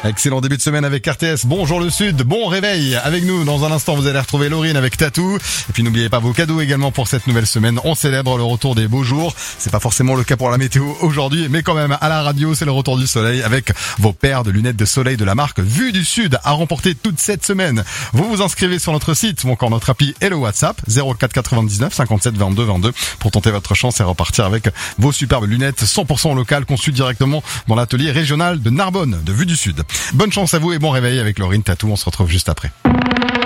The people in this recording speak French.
Excellent début de semaine avec RTS. Bonjour le Sud, bon réveil avec nous. Dans un instant, vous allez retrouver Laurine avec Tatou. Et puis n'oubliez pas vos cadeaux également pour cette nouvelle semaine. On célèbre le retour des beaux jours. C'est pas forcément le cas pour la météo aujourd'hui, mais quand même à la radio, c'est le retour du soleil avec vos paires de lunettes de soleil de la marque Vue du Sud à remporter toute cette semaine. Vous vous inscrivez sur notre site ou encore notre appli et le WhatsApp 04 99 57 22 22 pour tenter votre chance et repartir avec vos superbes lunettes 100% locales conçues directement dans l'atelier régional de Narbonne de Vue du Sud. Bonne chance à vous et bon réveil avec Laurine Tatou. On se retrouve juste après.